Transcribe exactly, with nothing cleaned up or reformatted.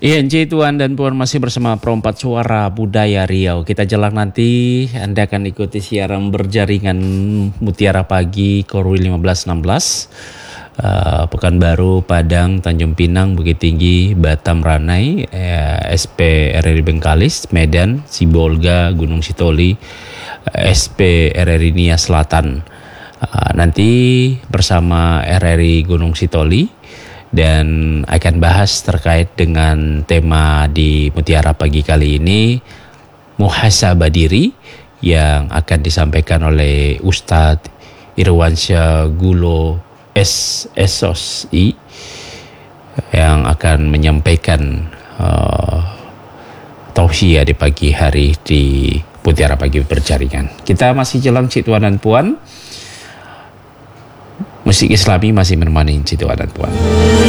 I N C Tuan dan Puan masih bersama Perompak Suara Budaya Riau. Kita jelang nanti Anda akan ikuti siaran berjaringan Mutiara Pagi Korwil lima belas enam belas, uh, Pekanbaru, Padang, Tanjung Pinang, Bukit Tinggi, Batam, Ranai, uh, S P R R I Bengkalis, Medan, Sibolga, Gunung Sitoli, uh, S P R R I Nia Selatan. Uh, nanti bersama R R I Gunung Sitoli dan akan bahas terkait dengan tema di Mutiara Pagi kali ini, muhasabah diri, yang akan disampaikan oleh Ustadz Irwansyah Gulo S. Esosi yang akan menyampaikan uh, tausiah di pagi hari di Mutiara Pagi Berjaringan. Kita masih jelang Cik Tuan dan Puan. Musik Islami masih menemani Cik Tuan dan Puan.